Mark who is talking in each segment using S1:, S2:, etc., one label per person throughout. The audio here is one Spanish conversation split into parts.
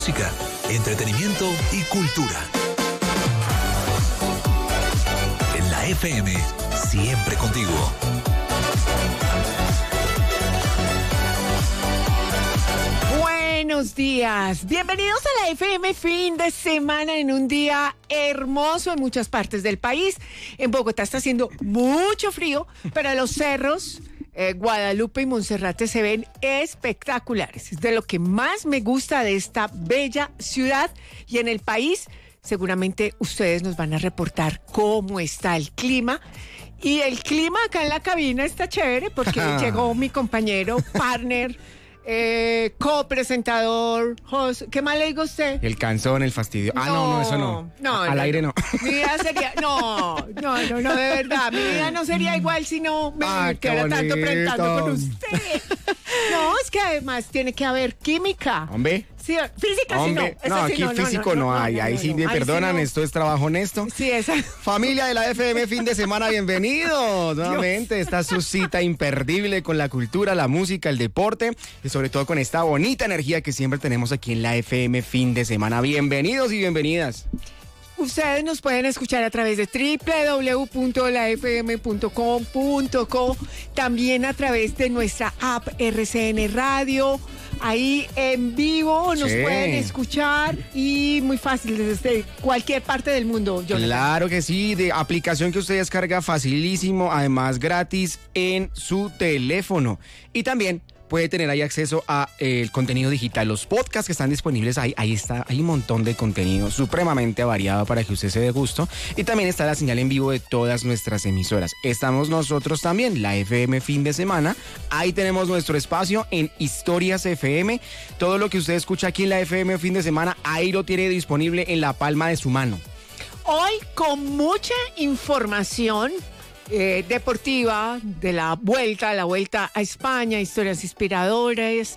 S1: Música, entretenimiento y cultura. En la FM, siempre contigo.
S2: Buenos días, bienvenidos a la FM fin de semana en un día hermoso en muchas partes del país. En Bogotá está haciendo mucho frío, pero los cerros Guadalupe y Monserrate se ven espectaculares. Es de lo que más me gusta de esta bella ciudad y en el país. Seguramente ustedes nos van a reportar cómo está el clima. Y el clima acá en la cabina está chévere porque llegó mi compañero, partner, copresentador, host. ¿Qué más le digo a usted?
S3: El cansón, el fastidio. No, eso no. Al aire no.
S2: Mi vida sería, no, de verdad. Mi vida no sería igual si no me quedara tanto presentando con usted. No, es que además tiene que haber química.
S3: Hombre.
S2: Sí, física
S3: hombre,
S2: sí no.
S3: No, aquí físico no hay. Ahí sí me perdonan, esto es trabajo honesto.
S2: Sí, esa.
S3: Familia de la FM fin de semana, bienvenidos. Nuevamente, esta es su cita imperdible con la cultura, la música, el deporte y sobre todo con esta bonita energía que siempre tenemos aquí en la FM fin de semana. Bienvenidos y bienvenidas.
S2: Ustedes nos pueden escuchar a través de www.lafm.com.co, también a través de nuestra app RCN Radio. Ahí en vivo nos pueden escuchar y muy fácil desde cualquier parte del mundo. Jonathan.
S3: Claro que sí, de aplicación que usted descarga facilísimo, además gratis en su teléfono. Y también puede tener ahí acceso a el contenido digital, los podcasts que están disponibles ahí está, hay un montón de contenido supremamente variado para que usted se dé gusto. Y también está la señal en vivo de todas nuestras emisoras. Estamos nosotros también, la FM fin de semana. Ahí tenemos nuestro espacio en Historias FM. Todo lo que usted escucha aquí en la FM fin de semana, ahí lo tiene disponible en la palma de su mano.
S2: Hoy con mucha información deportiva de la vuelta a España, historias inspiradoras,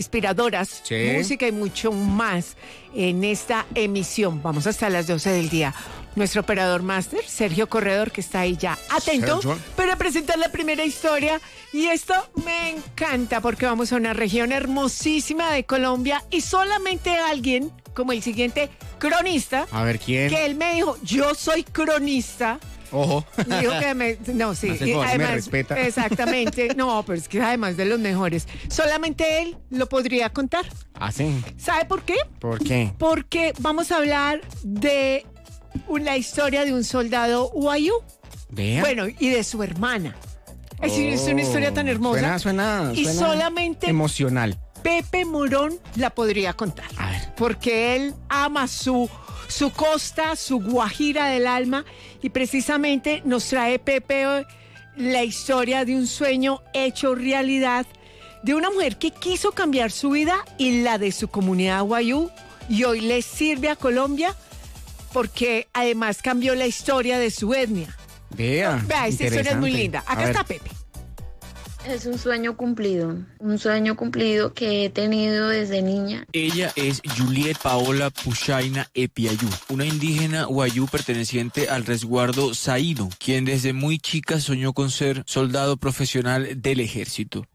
S2: sí. Música y mucho más en esta emisión. Vamos hasta las 12 del día. Nuestro operador máster, Sergio Corredor, que está ahí ya atento para presentar la primera historia. Y esto me encanta porque vamos a una región hermosísima de Colombia y solamente alguien como el siguiente cronista.
S3: A ver, ¿quién?
S2: Que él me dijo, yo soy cronista.
S3: Ojo.
S2: Dijo que no, sí.
S3: Y además, me respeta.
S2: Exactamente. No, pero es que además de los mejores. Solamente él lo podría contar.
S3: Ah, sí.
S2: ¿Sabe por qué?
S3: ¿Por qué?
S2: Porque vamos a hablar de la historia de un soldado Wayuu.
S3: Vea.
S2: Bueno, y de su hermana. Es una historia tan hermosa.
S3: Suena
S2: solamente
S3: emocional.
S2: Pepe Morón la podría contar.
S3: A ver.
S2: Porque él ama su costa, su Guajira del alma, y precisamente nos trae Pepe la historia de un sueño hecho realidad, de una mujer que quiso cambiar su vida y la de su comunidad Wayuu, y hoy le sirve a Colombia porque además cambió la historia de su etnia.
S3: Vea,
S2: esta historia es muy linda. Acá está Pepe.
S4: Es un sueño cumplido que he tenido desde niña.
S5: Ella es Juliet Paola Pushaina Epiayú, una indígena Wayuu perteneciente al resguardo Saído, quien desde muy chica soñó con ser soldado profesional del ejército.